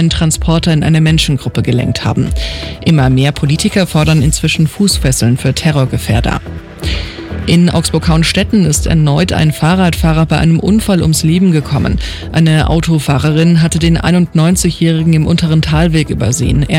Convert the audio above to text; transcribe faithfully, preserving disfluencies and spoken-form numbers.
einen Transporter in eine Menschengruppe gelenkt haben. Immer mehr Politiker fordern inzwischen Fußfesseln für Terrorgefährder. In Augsburg-Hauenstetten ist erneut ein Fahrradfahrer bei einem Unfall ums Leben gekommen. Eine Autofahrerin hatte den einundneunzigjährigen im unteren Talweg übersehen. Er